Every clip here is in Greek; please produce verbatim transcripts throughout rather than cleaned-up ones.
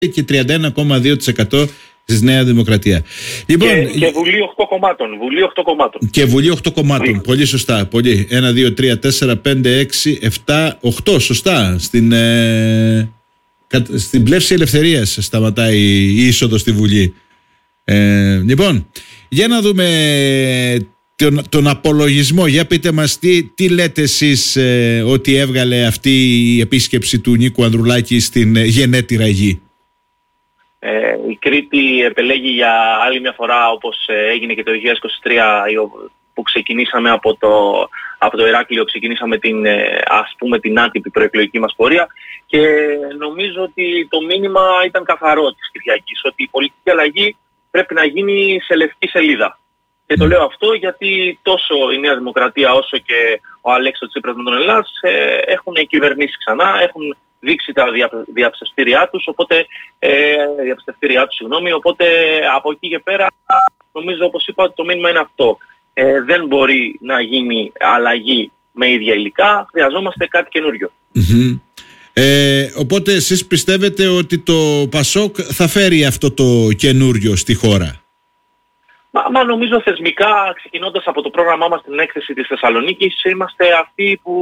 και τριάντα ένα κόμμα δύο τοις εκατό στη Νέα Δημοκρατία. Λοιπόν, και, και Βουλή οκτώ κομμάτων. Βουλή οκτώ κομμάτων. Και Βουλή οκτώ κομμάτων. Βουλή. Πολύ σωστά. Πολύ. ένα, δύο, τρία, τέσσερα, πέντε, έξι, επτά, οκτώ. Σωστά. Στην, ε, στην πλεύση ελευθερίας σταματάει η είσοδο στη Βουλή. Ε, λοιπόν, για να δούμε τον, τον απολογισμό. Για πείτε μας τι, τι λέτε εσείς ε, ότι έβγαλε αυτή η επίσκεψη του Νίκου Ανδρουλάκη στην ε, γενέτειρα γη. Ε, η Κρήτη επελέγει για άλλη μια φορά, όπως έγινε και το δύο χιλιάδες είκοσι τρία, που ξεκινήσαμε από το, από το Ηράκλειο, ξεκινήσαμε την, ας πούμε, την άτυπη προεκλογική μας πορεία, και νομίζω ότι το μήνυμα ήταν καθαρό της Κυριακής, ότι η πολιτική αλλαγή πρέπει να γίνει σε λευκή σελίδα. Και το λέω αυτό γιατί τόσο η Νέα Δημοκρατία όσο και ο Αλέξης Τσίπρας με τον Ελλάς ε, έχουν κυβερνήσει ξανά, έχουν δείξει τα δια, διαψευστήριά τους, οπότε, ε, διαψευστήριά τους, συγγνώμη, οπότε από εκεί και πέρα νομίζω, όπως είπα, ότι το μήνυμα είναι αυτό. Ε, δεν μπορεί να γίνει αλλαγή με ίδια υλικά, χρειαζόμαστε κάτι καινούριο. Mm-hmm. Ε, οπότε εσείς πιστεύετε ότι το Πασόκ θα φέρει αυτό το καινούριο στη χώρα? Μα, μα νομίζω θεσμικά, ξεκινώντας από το πρόγραμμά μας στην έκθεση της Θεσσαλονίκης, είμαστε αυτοί που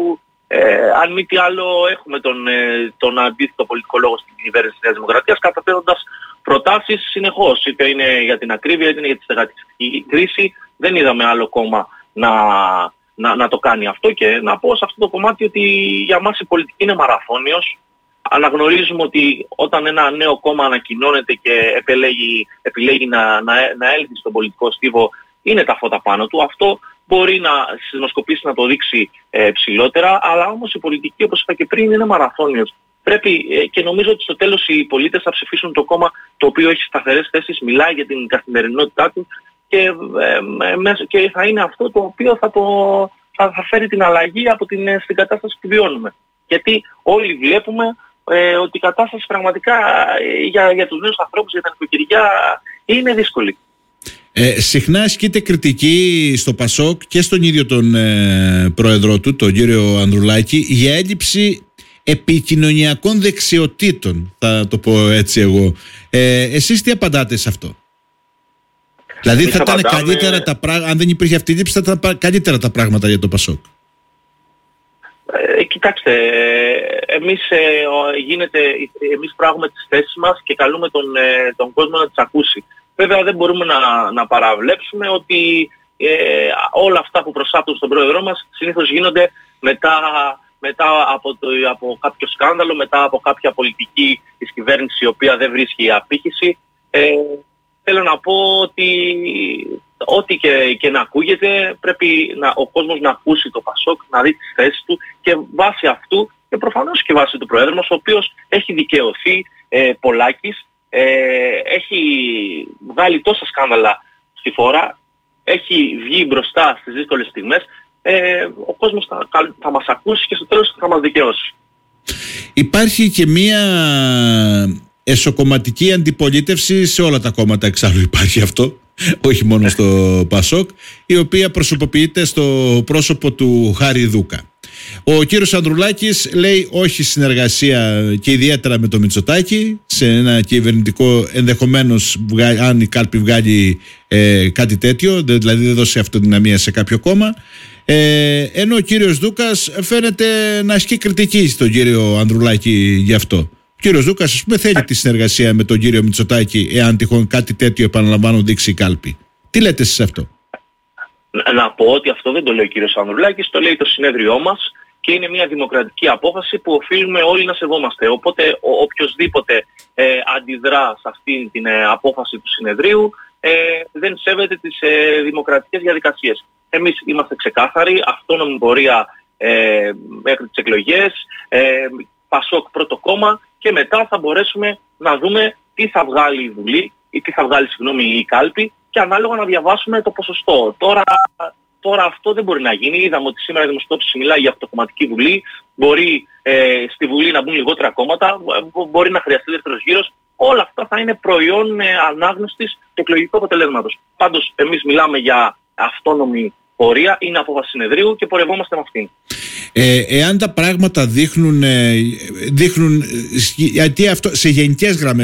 ε, αν μη τι άλλο έχουμε τον, ε, τον αντίθετο πολιτικό λόγο στην κυβέρνηση της Νέας Δημοκρατίας, καταφέροντας προτάσεις συνεχώς. Είτε είναι για την ακρίβεια, είτε είναι για τη στεγαστική κρίση. Δεν είδαμε άλλο κόμμα να, να, να το κάνει αυτό, και να πω σε αυτό το κομμάτι ότι για μας η πολιτική είναι μαραθώνιος. Αναγνωρίζουμε ότι όταν ένα νέο κόμμα ανακοινώνεται και επιλέγει, επιλέγει να, να, να έλθει στον πολιτικό στίβο, είναι τα φώτα πάνω του. Αυτό μπορεί να στις δημοσκοπήσεις να το δείξει ε, ψηλότερα, αλλά όμως η πολιτική, όπως είπα και πριν, είναι μαραθώνιος. Πρέπει, ε, και νομίζω ότι στο τέλος οι πολίτες θα ψηφίσουν το κόμμα το οποίο έχει σταθερές θέσεις, μιλάει για την καθημερινότητά του, και, ε, ε, και θα είναι αυτό το οποίο θα, το, θα, θα φέρει την αλλαγή από την, στην κατάσταση που βιώνουμε. Γιατί όλοι βλέπουμε ε, ότι η κατάσταση πραγματικά ε, για, για τους νέους ανθρώπους, για τα νοικοκυριά, είναι δύσκολη. Ε, συχνά ασκείται κριτική στο Πασόκ και στον ίδιο τον ε, πρόεδρό του, τον κύριο Ανδρουλάκη, για έλλειψη επικοινωνιακών δεξιοτήτων, θα το πω έτσι εγώ. Ε, εσείς τι απαντάτε σε αυτό? Δηλαδή θα ήταν απαντάμε... καλύτερα τα πράγματα, αν δεν υπήρχε αυτή η λήψη, θα ήταν καλύτερα τα πράγματα για το Πασόκ? Ε, κοιτάξτε, εμείς, ε, γίνεται, εμείς πράγουμε τις θέσεις μας και καλούμε τον, ε, τον κόσμο να τις ακούσει. Βέβαια δεν μπορούμε να, να παραβλέψουμε ότι ε, όλα αυτά που προσάπτουν στον πρόεδρό μας συνήθως γίνονται μετά, μετά από, το, από κάποιο σκάνδαλο, μετά από κάποια πολιτική της κυβέρνησης η οποία δεν βρίσκει απήχηση. Ε, θέλω να πω ότι ό,τι και, και να ακούγεται, πρέπει να, ο κόσμος να ακούσει το Πασόκ, να δει τις θέσεις του, και βάσει αυτού, και προφανώς και βάσει του Προέδρου μας, ο οποίος έχει δικαιωθεί ε, πολλάκις, ε, έχει βγάλει τόσα σκάνδαλα στη φόρα, έχει βγει μπροστά στις δύσκολες στιγμές, ε, ο κόσμος θα, θα μας ακούσει και στο τέλος θα μας δικαιώσει. Υπάρχει και μία εσωκομματική αντιπολίτευση σε όλα τα κόμματα, εξάλλου υπάρχει αυτό, όχι μόνο στο Πασόκ, η οποία προσωποποιείται στο πρόσωπο του Χάρη Δούκα. Ο κύριος Ανδρουλάκης λέει όχι συνεργασία, και ιδιαίτερα με το Μητσοτάκη, σε ένα κυβερνητικό, ενδεχομένως αν η κάλπη βγάλει ε, κάτι τέτοιο, δηλαδή δεν δώσει αυτοδυναμία σε κάποιο κόμμα. Ε, ενώ ο κύριος Δούκας φαίνεται να ασκεί κριτική στον κύριο Ανδρουλάκη γι' αυτό. Ο κύριος Δούκας, ας πούμε, θέλει τη συνεργασία με τον κύριο Μητσοτάκη, εάν τυχόν κάτι τέτοιο, επαναλαμβάνω, δείξει η κάλπη. Τι λέτε εσείς αυτό? Να πω ότι αυτό δεν το λέει ο κύριος Ανδρουλάκης, το λέει το συνέδριό μας, και είναι μια δημοκρατική απόφαση που οφείλουμε όλοι να σεβόμαστε. Οπότε ο, οποιοσδήποτε ε, αντιδρά σε αυτή την ε, απόφαση του συνεδρίου ε, δεν σέβεται τις ε, δημοκρατικές διαδικασίες. Εμείς είμαστε ξεκάθαροι, αυτόνομη πορεία ε, μέχρι τις εκλογές, ε, Πασόκ πρώτο κόμμα, και μετά θα μπορέσουμε να δούμε τι θα βγάλει η Βουλή ή τι θα βγάλει, συγγνώμη, η κάλπη, και ανάλογα να διαβάσουμε το ποσοστό. Τώρα, τώρα αυτό δεν μπορεί να γίνει. Είδαμε ότι σήμερα η δημοσκόπηση μιλάει για αυτοκομματική Βουλή. Μπορεί ε, στη Βουλή να μπουν λιγότερα κόμματα, μπορεί να χρειαστεί δεύτερος γύρος. Όλα αυτά θα είναι προϊόν ε, ανάγνωστης του εκλογικού αποτελέσματος. Πάντως, εμείς μιλάμε για αυτόνομη πορεία, είναι απόφαση συνεδρίου και πορευόμαστε με αυτήν. Ε, εάν τα πράγματα δείχνουν, δείχνουν γιατί αυτό σε γενικές γραμμές